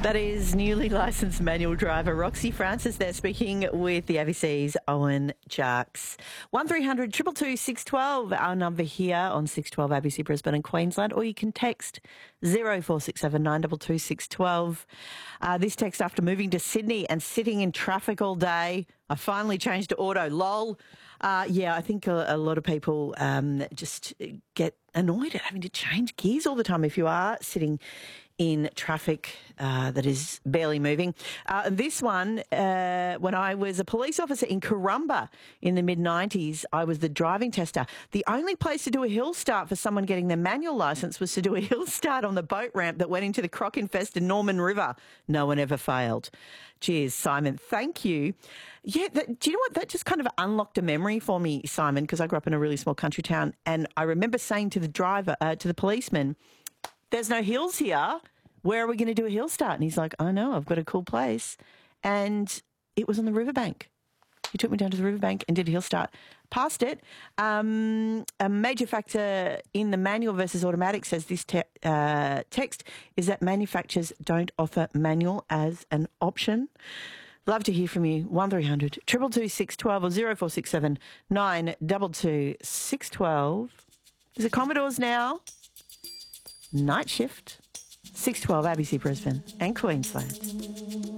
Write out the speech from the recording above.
That is newly licensed manual driver Roxy Francis there speaking with the ABC's Owen Jarks. 1300 222 612, our number here on 612 ABC Brisbane and Queensland, or you can text 0467 922 612. This text: after moving to Sydney and sitting in traffic all day, I finally changed to auto. Lol. I think a lot of people just get annoyed at having to change gears all the time if you are sitting in traffic that is barely moving. This one, when I was a police officer in Corumba in the mid-90s, I was the driving tester. The only place to do a hill start for someone getting their manual licence was to do a hill start on the boat ramp that went into the croc-infested Norman River. No one ever failed. Cheers, Simon. Thank you. Yeah, do you know what? That just kind of unlocked a memory for me, Simon, because I grew up in a really small country town, and I remember saying to the driver, to the policeman, "There's no hills here. Where are we going to do a hill start?" And he's like, "I know, I've got a cool place." And it was on the riverbank. He took me down to the riverbank and did a hill start. Passed it. A major factor in the manual versus automatic, says this text, is that manufacturers don't offer manual as an option. Love to hear from you. 1300 222 612 or 0467 922 612. Is it Commodores now? Night shift. 612 ABC Brisbane and Queensland.